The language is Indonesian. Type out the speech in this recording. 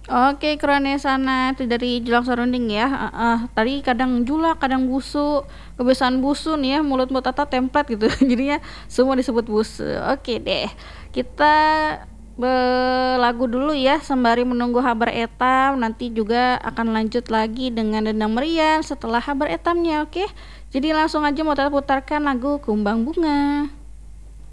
Oke, keren ya sana itu dari Julak Serunding ya. Tadi kadang julak, kadang busu. Kebiasaan busu nih ya, mulut Tata template gitu. Jadinya semua disebut busu. Oke deh. Kita lagu dulu ya sembari menunggu kabar etam. Nanti juga akan lanjut lagi dengan Dendang Meriang setelah kabar etamnya, oke? Jadi langsung aja mau Tata putarkan lagu Kumbang Bunga.